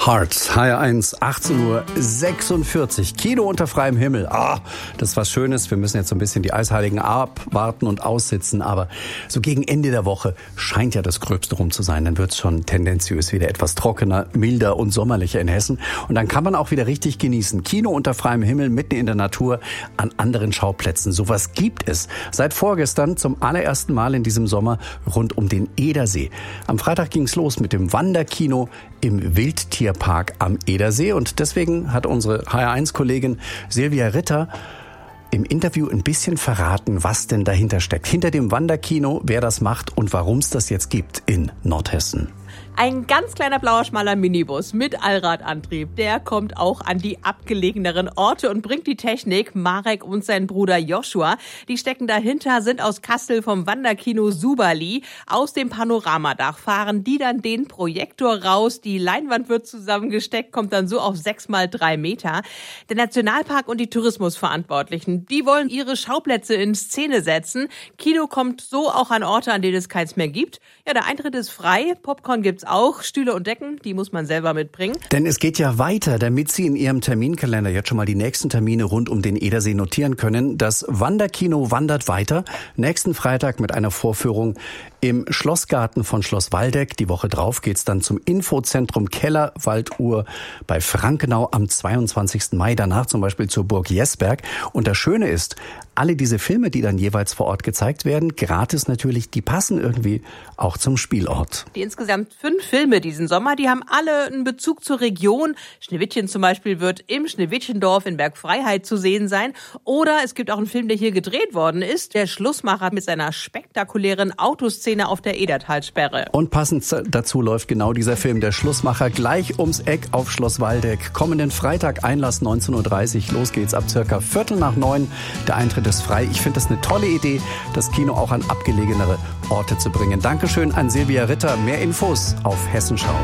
Hearts, HR1, 18:46 Uhr. Kino unter freiem Himmel. Das ist was Schönes. Wir müssen jetzt so ein bisschen die Eisheiligen abwarten und aussitzen. Aber so gegen Ende der Woche scheint ja das Gröbste rum zu sein. Dann wird es schon tendenziös wieder etwas trockener, milder und sommerlicher in Hessen. Und dann kann man auch wieder richtig genießen. Kino unter freiem Himmel, mitten in der Natur, an anderen Schauplätzen. Sowas gibt es seit vorgestern zum allerersten Mal in diesem Sommer rund um den Edersee. Am Freitag ging es los mit dem Wanderkino im Wildtierpark am Edersee. Und deswegen hat unsere HR1-Kollegin Silvia Ritter im Interview ein bisschen verraten, was denn dahinter steckt. Hinter dem Wanderkino, wer das macht und warum es das jetzt gibt in Nordhessen. Ein ganz kleiner blauer, schmaler Minibus mit Allradantrieb, der kommt auch an die abgelegeneren Orte und bringt die Technik. Marek und sein Bruder Joshua, die stecken dahinter, sind aus Kassel vom Wanderkino Suberli. Aus dem Panoramadach fahren die dann den Projektor raus. Die Leinwand wird zusammengesteckt, kommt dann so auf 6x3 Meter. Der Nationalpark und die Tourismusverantwortlichen, die wollen ihre Schauplätze in Szene setzen. Kino kommt so auch an Orte, an denen es keins mehr gibt. Ja, der Eintritt ist frei, Popcorn gibt's auch, Stühle und Decken, die muss man selber mitbringen. Denn es geht ja weiter, damit Sie in Ihrem Terminkalender jetzt schon mal die nächsten Termine rund um den Edersee notieren können. Das Wanderkino wandert weiter. Nächsten Freitag mit einer Vorführung im Schlossgarten von Schloss Waldeck. Die Woche drauf geht's dann zum Infozentrum Keller Walduhr bei Frankenau am 22. Mai. Danach zum Beispiel zur Burg Jesberg. Und das Schöne ist, alle diese Filme, die dann jeweils vor Ort gezeigt werden, gratis natürlich, die passen irgendwie auch zum Spielort. Die insgesamt 5 Filme diesen Sommer, die haben alle einen Bezug zur Region. Schneewittchen zum Beispiel wird im Schneewittchendorf in Bergfreiheit zu sehen sein. Oder es gibt auch einen Film, der hier gedreht worden ist. Der Schlussmacher mit seiner spektakulären Autoszene auf der Edertalsperre. Und passend dazu läuft genau dieser Film, der Schlussmacher, gleich ums Eck auf Schloss Waldeck. Kommenden Freitag, Einlass 19:30 Uhr. Los geht's ab circa 8:45. Der Eintritt ist frei. Ich finde das eine tolle Idee, das Kino auch an abgelegenere Orte zu bringen. Dankeschön an Silvia Ritter. Mehr Infos auf Hessenschau.